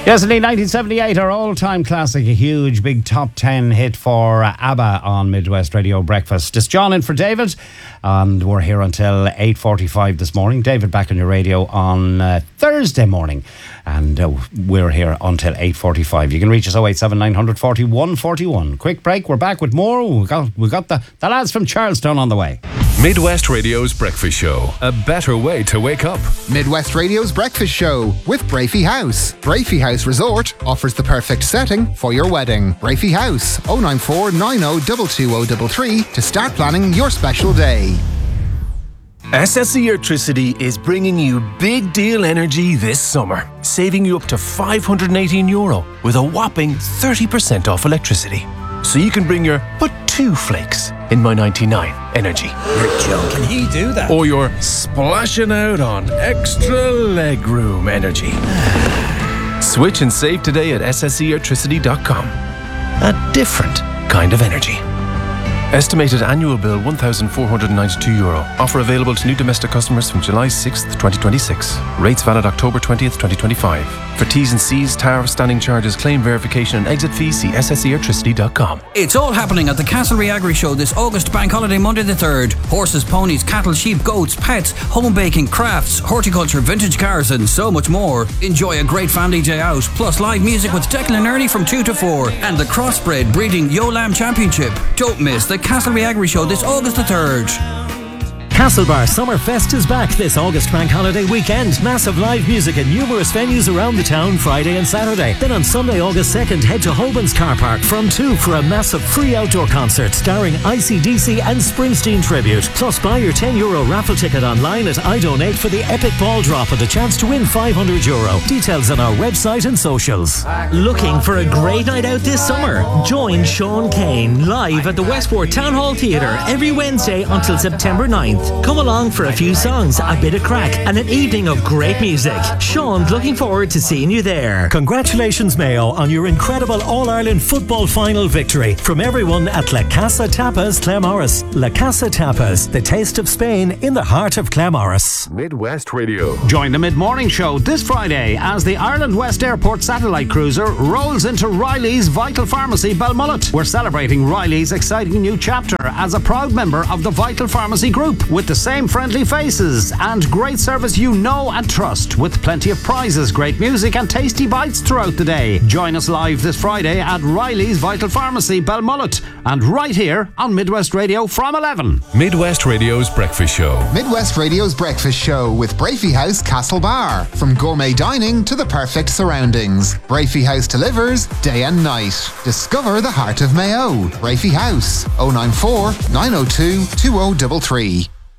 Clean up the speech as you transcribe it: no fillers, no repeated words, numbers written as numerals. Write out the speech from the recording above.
Yes, indeed, 1978, our all-time classic, a huge, big top 10 hit for ABBA on Midwest Radio Breakfast. It's John in for David, and we're here until 8:45 this morning. David back on your radio on Thursday morning, and we're here until 8:45. You can reach us 087 941 41. Quick break, we're back with more. We got the lads from Charlestown on the way. Midwest Radio's Breakfast Show, a better way to wake up. Midwest Radio's Breakfast Show with Brafey House. Brafey House Resort offers the perfect setting for your wedding. Brafey House, 094 90 22033 to start planning your special day. SSE Electricity is bringing you big deal energy this summer, saving you up to €518 with a whopping 30% off electricity. So you can bring your but two flakes in my 99 energy. You're joking, he do that? Or you're splashing out on extra legroom energy. Switch and save today at sscelectricity.com. A different kind of energy. Estimated annual bill €1,492. Offer available to new domestic customers from July 6th, 2026. Rates valid October 20th, 2025. For T's and C's, tariff, standing charges, claim verification and exit fees, see sscelectricity.com. It's all happening at the Castlereagh Agri Show this August bank holiday Monday the 3rd. Horses, ponies, cattle, sheep, goats, pets, home baking, crafts, horticulture, vintage cars and so much more. Enjoy a great family day out, plus live music with Declan and Ernie from 2 to 4 and the Crossbred Breeding Yo Lamb Championship. Don't miss the Castlereagh Agri Show this August the 3rd. Castlebar Summerfest is back this August bank holiday weekend. Massive live music at numerous venues around the town Friday and Saturday. Then on Sunday, August 2nd, head to Holben's Car Park from 2 for a massive free outdoor concert starring ICDC and Springsteen tribute. Plus buy your €10 raffle ticket online at iDonate for the epic ball drop and a chance to win €500. Details on our website and socials. Looking for a great night out this summer? Join Sean Kane live at the Westport Town Hall Theatre every Wednesday until September 9th. Come along for a few songs, a bit of crack and an evening of great music. Sean's looking forward to seeing you there. Congratulations, Mayo, on your incredible All-Ireland football final victory. From everyone at La Casa Tapas, Claremorris. La Casa Tapas, the taste of Spain in the heart of Claremorris. Midwest Radio. Join the mid-morning show this Friday as the Ireland West Airport satellite cruiser rolls into Riley's Vital Pharmacy Belmullet. We're celebrating Riley's exciting new chapter as a proud member of the Vital Pharmacy Group, with the same friendly faces and great service you know and trust, with plenty of prizes, great music and tasty bites throughout the day. Join us live this Friday at Riley's Vital Pharmacy Belmullet and right here on Midwest Radio from 11. Midwest Radio's Breakfast Show. Midwest Radio's Breakfast Show with Brafey House Castlebar. From gourmet dining to the perfect surroundings, Brafey House delivers day and night. Discover the heart of Mayo. Brafey House, 094 902 2033.